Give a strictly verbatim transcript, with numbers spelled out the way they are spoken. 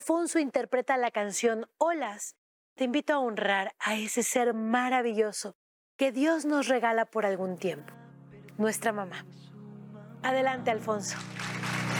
Alfonso interpreta la canción Olas. Te invito a honrar a ese ser maravilloso que Dios nos regala por algún tiempo, nuestra mamá. Adelante, Alfonso.